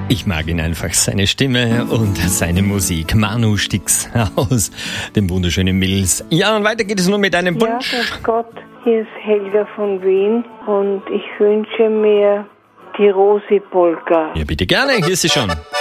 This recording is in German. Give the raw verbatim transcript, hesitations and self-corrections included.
Ich mag ihn einfach, seine Stimme und seine Musik. Manu Stix aus dem wunderschönen Mills. Ja, und weiter geht es nun mit einem Wunsch. Ja, grüß Gott, hier ist Helga von Wien und ich wünsche mir die Rosi Polka. Ja, bitte gerne, hier ist sie schon.